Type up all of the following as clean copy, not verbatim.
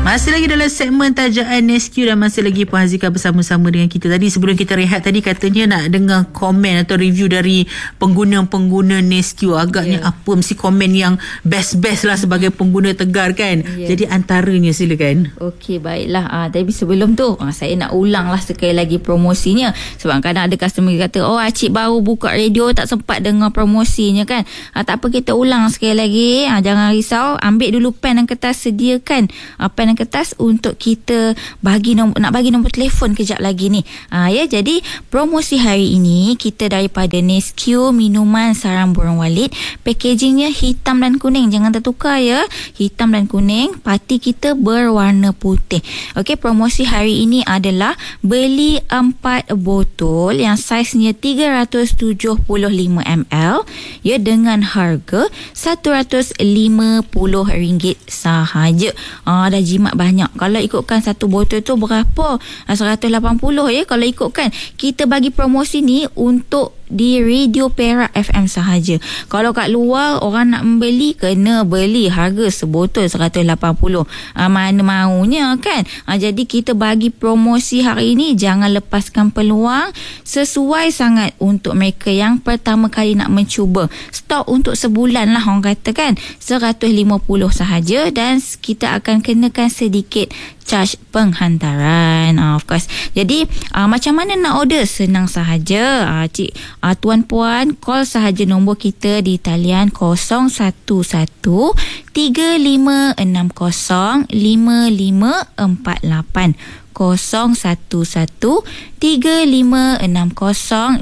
Masih lagi dalam segmen Tajaan Nescue dan masih lagi Puan Azika bersama-sama dengan kita. Tadi sebelum kita rehat tadi katanya nak dengar komen atau review dari pengguna-pengguna Nescue. Agaknya apa mesti komen yang best-best lah sebagai pengguna Tegar kan. Jadi antaranya silakan. Okey, baiklah. Tapi sebelum tu saya nak ulang lah sekali lagi promosinya. Sebab kadang ada customer kata, oh Acik baru buka radio tak sempat dengar promosinya kan. Tak apa, kita ulang sekali lagi. Jangan risau, ambil dulu pen dan kertas, sediakan pen dan kertas untuk kita nak bagi nombor telefon kejap lagi ni. Jadi promosi hari ini kita daripada Nescue minuman sarang burung walit. Packagingnya hitam dan kuning, jangan tertukar ya. Hitam dan kuning, parti kita berwarna putih. Okey, promosi hari ini adalah beli 4 botol yang saiznya 375 ml ya, dengan harga RM150 sahaja. Dah jimat banyak. Kalau ikutkan satu botol tu berapa? 180 ya. Kalau ikutkan, kita bagi promosi ni untuk di Radio Perak FM sahaja. Kalau kat luar orang nak membeli, kena beli harga sebotol 180. Mana maunya kan. Jadi kita bagi promosi hari ini, jangan lepaskan peluang. Sesuai sangat untuk mereka yang pertama kali nak mencuba. Stok untuk sebulan lah orang kata kan. 150 sahaja dan kita akan kenakan sedikit charge penghantaran. Of course. Jadi macam mana nak order? Senang sahaja. Tuan puan, call sahaja nombor kita di talian 011 3560 5548. 011-3560-5548.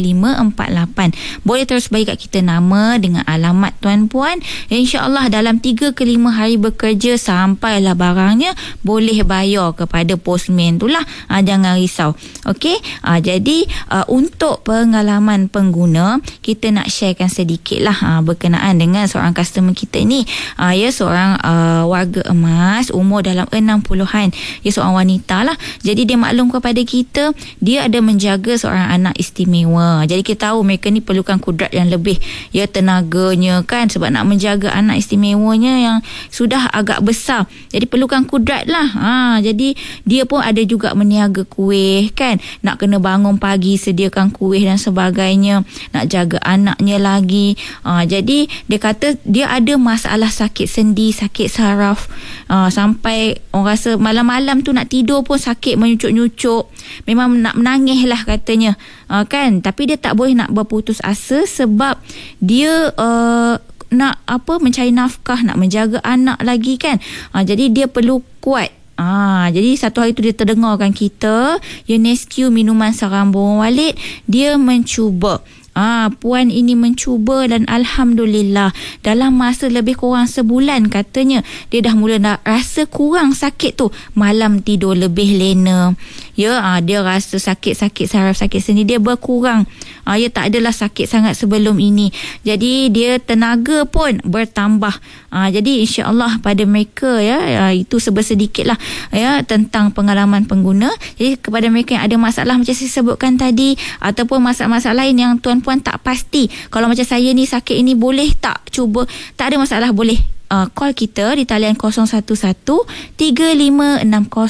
Boleh terus bagi kat kita nama dengan alamat tuan puan. InsyaAllah dalam 3 ke 5 hari bekerja sampailah barangnya. Boleh bayar kepada postman tu lah. Jangan risau. Okey, jadi untuk pengalaman pengguna, kita nak sharekan sedikit lah berkenaan dengan seorang customer kita ni. Seorang warga emas, umur dalam 60-an. Seorang wanita lah. Jadi dia maklum kepada kita, dia ada menjaga seorang anak istimewa. Jadi kita tahu mereka ni perlukan kudrat yang lebih, tenaganya kan, sebab nak menjaga anak istimewanya yang sudah agak besar. Jadi perlukan kudrat lah. Jadi dia pun ada juga meniaga kuih kan, nak kena bangun pagi sediakan kuih dan sebagainya, nak jaga anaknya lagi. Jadi dia kata dia ada masalah sakit sendi, sakit saraf, sampai orang rasa malam-malam tu nak tidur pun sakit, menyucuk-nyucuk, memang nak menangis lah katanya, kan. Tapi dia tak boleh nak berputus asa sebab dia nak mencari nafkah, nak menjaga anak lagi kan. Jadi dia perlu kuat. Jadi satu hari tu dia terdengarkan kita, Nescue minuman sarang burung walit, dia mencuba. Puan ini mencuba dan Alhamdulillah dalam masa lebih kurang sebulan katanya dia dah mula nak rasa kurang sakit tu, malam tidur lebih lena dia rasa sakit-sakit saraf, sakit sendi dia berkurang. Tak adalah sakit sangat sebelum ini. Jadi dia tenaga pun bertambah. Jadi insya-Allah pada mereka itu sedikit lah tentang pengalaman pengguna. Jadi kepada mereka yang ada masalah macam saya sebutkan tadi, ataupun masalah-masalah lain yang tuan-puan tak pasti, kalau macam saya ni sakit ini boleh tak cuba, tak ada masalah, boleh call kita di talian 011-3560-5548.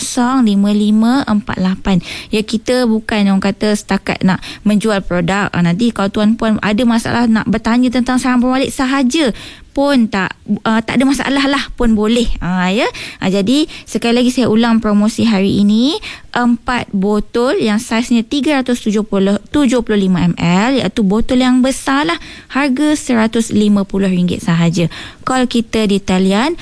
Kita bukan orang kata setakat nak menjual produk. Nanti kalau tuan-puan ada masalah nak bertanya tentang sarang burung walit sahaja pun tak ada masalah lah, pun boleh. Jadi sekali lagi saya ulang promosi hari ini, 4 botol yang saiznya 375 ml, iaitu botol yang besar lah, harga RM150 sahaja. Call kita di talian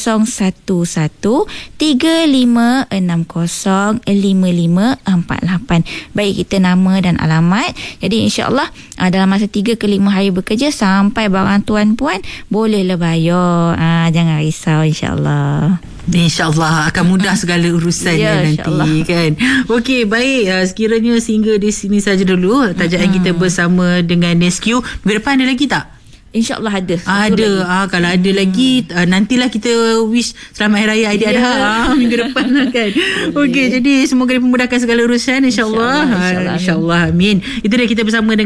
011-3560-5548. Baik, kita nama dan alamat. Jadi insyaAllah dalam masa 3 ke 5 hari bekerja sampai barang tuan-puan bolehlah bayar. Jangan risau, insyaAllah. InsyaAllah akan mudah segala urusannya nanti kan. Okey, baik, sekiranya sehingga di sini saja dulu tajaan kita bersama dengan Nescue. Minggu depan ada lagi tak? InsyaAllah ada. Kalau ada lagi, nantilah kita wish selamat Hari Raya Aidiladha minggu depan kan. Okey, jadi semoga dimudahkan segala urusan, insyaAllah. InsyaAllah, amin. Itu dia kita bersama dengan